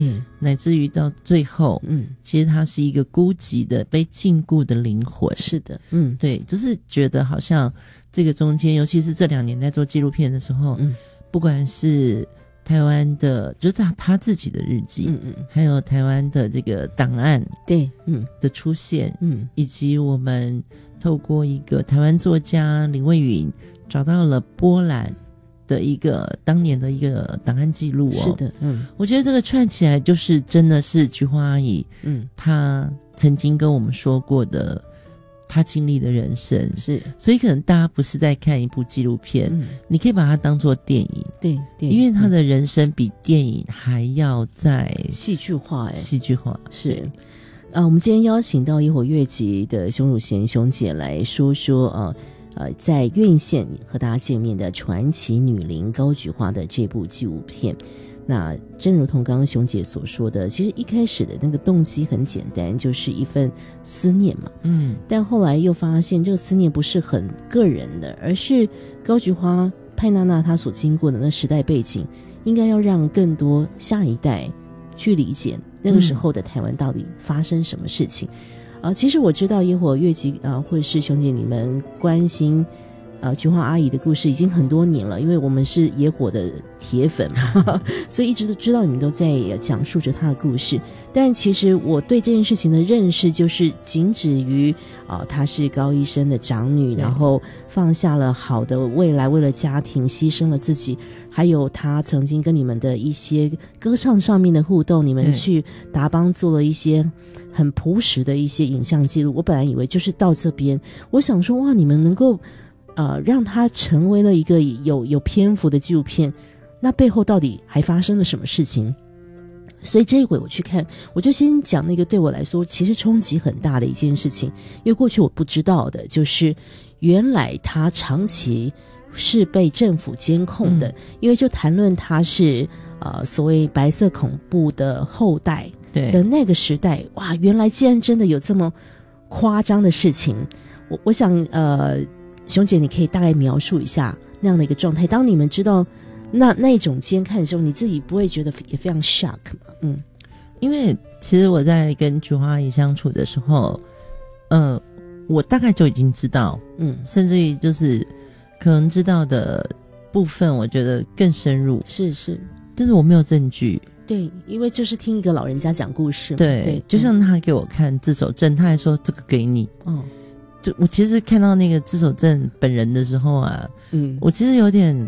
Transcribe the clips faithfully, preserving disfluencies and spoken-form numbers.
嗯， 乃至于到最后， 嗯， 其实他是一个孤寂的被禁锢的灵魂。 是的，嗯， 对，就是觉得好像这个中间，尤其是这两年在做纪录片的时候， 嗯， 不管是台湾的，就是他他自己的日记， 嗯嗯， 还有台湾的这个档案， 对，嗯的出现， 嗯， 以及我们透过一个台湾作家林蔚云找到了波兰的一个当年的一个档案记录哦。 是的，嗯， 我觉得这个串起来就是真的是菊花阿姨， 嗯， 她曾经跟我们说过的。他经历的人生是， 所以可能大家不是在看一部纪录片， 嗯， 你可以把它当作电影， 对对， 因为他的人生比电影还要再戏剧化，哎， 戏剧化是。啊，我们今天邀请到野火乐集的熊汝贤熊姐来说说啊，呃，在院线和大家见面的传奇女伶高菊花的这部纪录片。那正如同刚刚熊姐所说的，其实一开始的那个动机很简单，就是一份思念嘛。 嗯， 但后来又发现这个思念不是很个人的，而是高菊花派娜娜她所经过的那时代背景，应该要让更多下一代去理解那个时候的台湾到底发生什么事情。啊、呃，其实我知道野火乐集啊、呃，或是熊姐你们关心。呃，菊花阿姨的故事已经很多年了，因为我们是野火的铁粉嘛，所以一直都知道你们都在讲述着她的故事。但其实我对这件事情的认识就是仅止于啊、呃，她是高医生的长女，然后放下了好的未来，为了家庭牺牲了自己。还有她曾经跟你们的一些歌唱上面的互动，你们去达邦做了一些很朴实的一些影像记录。我本来以为就是到这边，我想说哇，你们能够。呃，让它成为了一个有有篇幅的纪录片，那背后到底还发生了什么事情？所以这一回我去看，我就先讲那个对我来说其实冲击很大的一件事情，因为过去我不知道的，就是原来他长期是被政府监控的，嗯、因为就谈论他是呃所谓白色恐怖的后代的那个时代，哇，原来竟然真的有这么夸张的事情。我我想呃。熊姐，你可以大概描述一下那样的一个状态。当你们知道那那种监看的时候，你自己不会觉得也非常 shock 吗？嗯， 因为其实我在跟菊花阿姨相处的时候，呃，我大概就已经知道，嗯，甚至于就是可能知道的部分，我觉得更深入。 是是， 但是我没有证据。 对，因为就是听一个老人家讲故事嘛。 对，对就像他给我看自首证，他还说这个给你。哦。就我其实看到那个自首证本人的时候啊，嗯，我其实有点，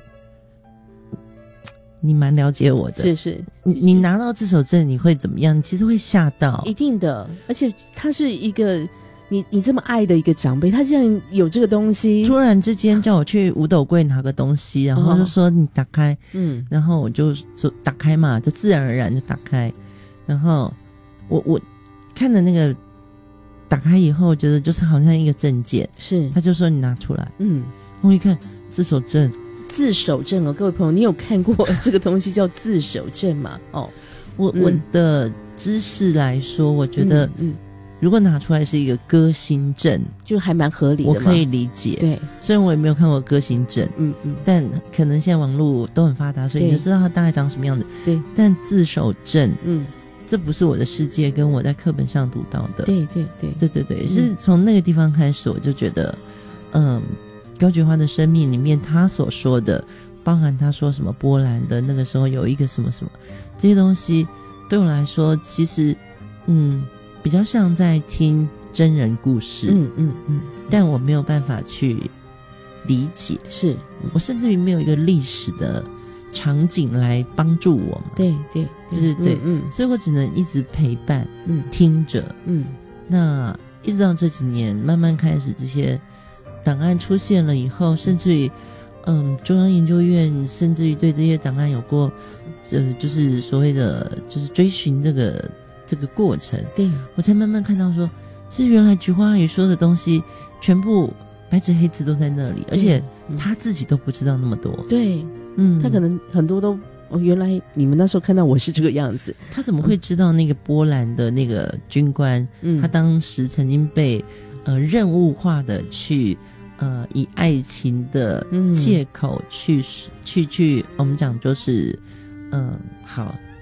你蛮了解我的， 是是， 你你拿到自首证你会怎么样？其实会吓到， 一定的，而且他是一个你你这么爱的一个长辈，他竟然有这个东西， 突然之间叫我去五斗柜拿个东西，然后就说你打开，嗯，然后我就说打开嘛，就自然而然就打开，然后我我看的那个。打开以后觉得就是好像一个证件， 是他就说你拿出来， 嗯， 我一看自首证， 自首证哦，各位朋友，你有看过这个东西叫自首证吗？哦， 我、嗯、我的知识来说，我觉得，嗯，嗯如果拿出来是一个歌星证， 就还蛮合理的嘛， 我可以理解。 对， 虽然我也没有看过歌星证， 嗯嗯， 但可能现在网络都很发达，所以你就知道它大概长什么样子。 对， 但自首证， 嗯。 这不是我的世界，跟我在课本上读到的。 对对对对对对，是从那个地方开始，我就觉得，嗯，高菊花的生命里面，他所说的，包含他说什么波兰的那个时候有一个什么什么，这些东西对我来说，其实，嗯，比较像在听真人故事。 嗯嗯嗯， 但我没有办法去理解， 是我甚至于没有一个历史的场景来帮助我嘛。 对对对对对， 嗯，嗯所以我只能一直陪伴， 嗯， 听着， 嗯， 那一直到这几年慢慢开始这些档案出现了以后，甚至于，嗯，中央研究院甚至于对这些档案有过，呃，就是所谓的就是追寻这个这个过程， 对我才慢慢看到说，其实原来菊花阿姨说的东西全部白纸黑字都在那里，而且他自己都不知道那么多， 对。 嗯， 他可能很多都哦，原来你们那时候看到我是这个样子， 他怎么会知道那个波兰的那个军官，嗯，他当时曾经被呃任务化的去呃以爱情的借口去、嗯、去去我们讲就是嗯、呃、好